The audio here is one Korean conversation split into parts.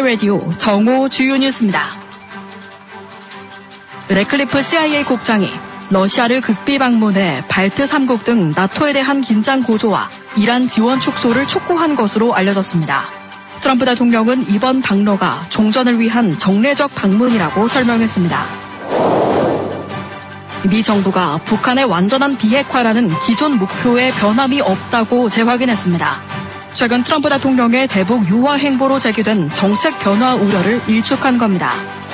라디오 정오 주요 뉴스입니다. 래클리프 CIA 국장이 러시아를 극비 방문해 발트 3국 등 나토에 대한 긴장 고조와 이란 지원 축소를 촉구한 것으로 알려졌습니다. 트럼프 대통령은 이번 방로가 종전을 위한 정례적 방문이라고 설명했습니다. 미 정부가 북한의 완전한 비핵화라는 기존 목표에 변함이 없다고 재확인했습니다. 최근 트럼프 대통령의 대북 유화 행보로 제기된 정책 변화 우려를 일축한 겁니다.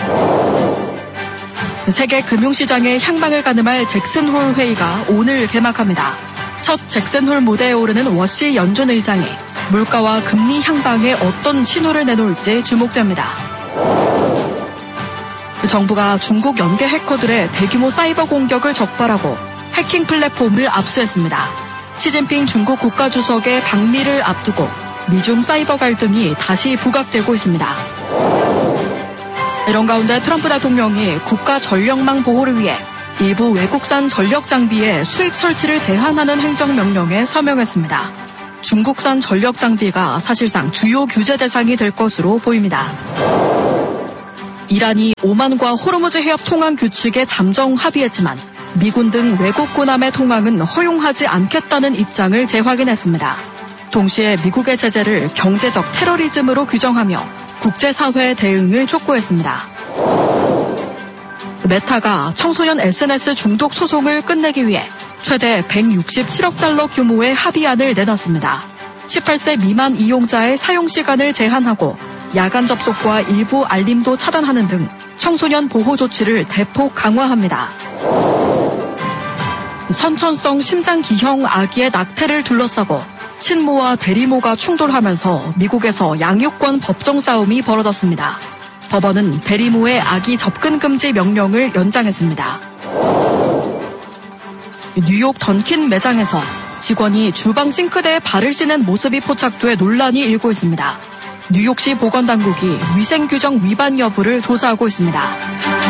세계 금융시장의 향방을 가늠할 잭슨홀 회의가 오늘 개막합니다. 첫 잭슨홀 무대에 오르는 워시 연준 의장이 물가와 금리 향방에 어떤 신호를 내놓을지 주목됩니다. 정부가 중국 연계 해커들의 대규모 사이버 공격을 적발하고 해킹 플랫폼을 압수했습니다. 시진핑 중국 국가주석의 방미를 앞두고 미중 사이버 갈등이 다시 부각되고 있습니다. 이런 가운데 트럼프 대통령이 국가 전력망 보호를 위해 일부 외국산 전력 장비의 수입 설치를 제한하는 행정명령에 서명했습니다. 중국산 전력 장비가 사실상 주요 규제 대상이 될 것으로 보입니다. 이란이 오만과 호르무즈 해협 통항 규칙에 잠정 합의했지만 미군 등 외국 군함의 통항은 허용하지 않겠다는 입장을 재확인했습니다. 동시에 미국의 제재를 경제적 테러리즘으로 규정하며 국제사회의 대응을 촉구했습니다. 메타가 청소년 SNS 중독 소송을 끝내기 위해 최대 167억 달러 규모의 합의안을 내놨습니다. 18세 미만 이용자의 사용 시간을 제한하고 야간 접속과 일부 알림도 차단하는 등 청소년 보호 조치를 대폭 강화합니다. 선천성 심장기형 아기의 낙태를 둘러싸고 친모와 대리모가 충돌하면서 미국에서 양육권 법정 싸움이 벌어졌습니다. 법원은 대리모의 아기 접근 금지 명령을 연장했습니다. 뉴욕 던킨 매장에서 직원이 주방 싱크대에 발을 씻는 모습이 포착돼 논란이 일고 있습니다. 뉴욕시 보건당국이 위생규정 위반 여부를 조사하고 있습니다.